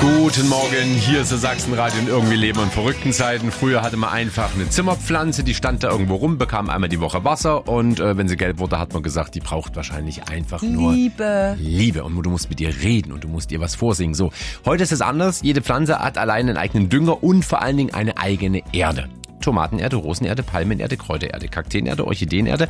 Guten Morgen, hier ist das Sachsenradio und irgendwie leben wir in verrückten Zeiten. Früher hatte man einfach eine Zimmerpflanze, die stand da irgendwo rum, bekam einmal die Woche Wasser und wenn sie gelb wurde, hat man gesagt, die braucht wahrscheinlich einfach nur Liebe. Und du musst mit ihr reden und du musst ihr was vorsingen. So, heute ist es anders. Jede Pflanze hat allein einen eigenen Dünger und vor allen Dingen eine eigene Erde. Tomatenerde, Rosenerde, Palmenerde, Kräutererde, Kakteenerde, Orchideenerde.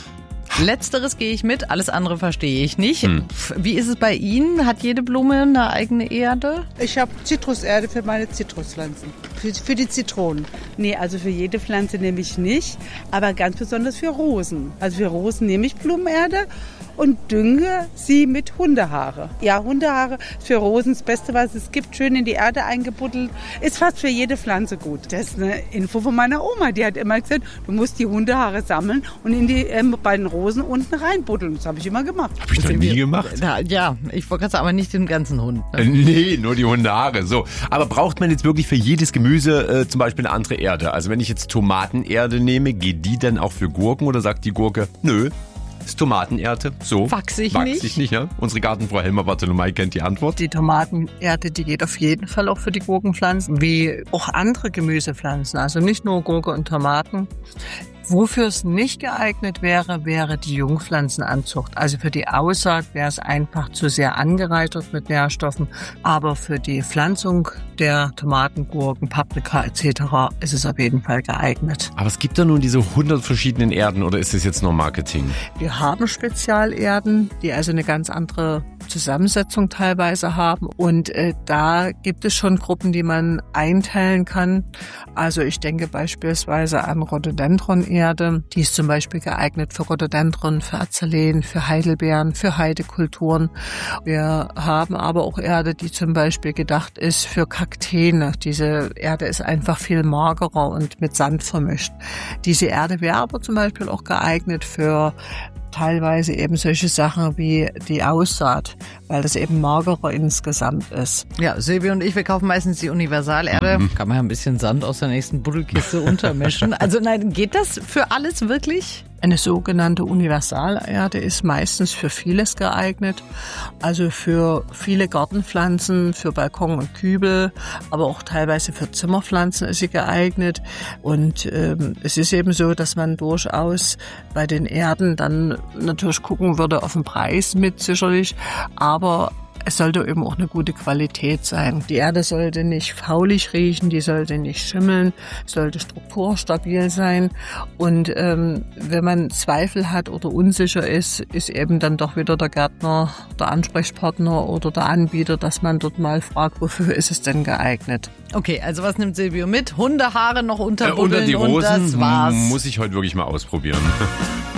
Letzteres gehe ich mit, alles andere verstehe ich nicht. Wie ist es bei Ihnen? Hat jede Blume eine eigene Erde? Ich habe Zitruserde für meine Zitruspflanzen, für die Zitronen. Nee, also für jede Pflanze nehme ich nicht, aber ganz besonders für Rosen. Also für Rosen nehme ich Blumenerde und dünge sie mit Hundehaare. Ja, Hundehaare ist für Rosen das Beste, was es gibt. Schön in die Erde eingebuddelt. Ist fast für jede Pflanze gut. Das ist eine Info von meiner Oma. Die hat immer gesagt, du musst die Hundehaare sammeln und in die bei den Rosen unten reinbuddeln. Das habe ich immer gemacht. Habe ich noch nie gemacht. Ja, ich wollte gerade sagen, aber nicht den ganzen Hund. Ne? Nee, nur die Hundehaare. So, aber braucht man jetzt wirklich für jedes Gemüse zum Beispiel eine andere Erde? Also wenn ich jetzt Tomatenerde nehme, geht die dann auch für Gurken oder sagt die Gurke, nö? Ist Tomatenerde so? Wachse ich nicht, ja? Unsere Gartenfrau Helma Bartolomei kennt die Antwort. Die Tomatenerde, die geht auf jeden Fall auch für die Gurkenpflanzen, wie auch andere Gemüsepflanzen, also nicht nur Gurke und Tomaten. Wofür es nicht geeignet wäre, wäre die Jungpflanzenanzucht. Also für die Aussaat wäre es einfach zu sehr angereichert mit Nährstoffen. Aber für die Pflanzung der Tomaten, Gurken, Paprika etc. ist es auf jeden Fall geeignet. Aber es gibt da nun diese 100 verschiedenen Erden oder ist das jetzt nur Marketing? Wir haben Spezialerden, die also eine ganz andere Zusammensetzung teilweise haben. Und da gibt es schon Gruppen, die man einteilen kann. Also ich denke beispielsweise an Rhododendron-Erde. Die ist zum Beispiel geeignet für Rhododendron, für Azaleen, für Heidelbeeren, für Heidekulturen. Wir haben aber auch Erde, die zum Beispiel gedacht ist für Kakteen. Diese Erde ist einfach viel magerer und mit Sand vermischt. Diese Erde wäre aber zum Beispiel auch geeignet für teilweise eben solche Sachen wie die Aussaat, weil das eben magerer insgesamt ist. Ja, Silvia und ich, wir kaufen meistens die Universalerde. Kann man ja ein bisschen Sand aus der nächsten Buddelkiste untermischen. Also nein, geht das für alles wirklich? Eine sogenannte Universalerde ist meistens für vieles geeignet, also für viele Gartenpflanzen, für Balkon und Kübel, aber auch teilweise für Zimmerpflanzen ist sie geeignet. Und es ist eben so, dass man durchaus bei den Erden dann natürlich gucken würde auf den Preis mit sicherlich, aber es sollte eben auch eine gute Qualität sein. Die Erde sollte nicht faulig riechen, die sollte nicht schimmeln, sollte strukturstabil sein. Und wenn man Zweifel hat oder unsicher ist, ist eben dann doch wieder der Gärtner, der Ansprechpartner oder der Anbieter, dass man dort mal fragt, wofür ist es denn geeignet. Okay, also was nimmt Silvio mit? Hundehaare noch unterbuddeln unter die Rosen und das war's. Muss ich heute wirklich mal ausprobieren.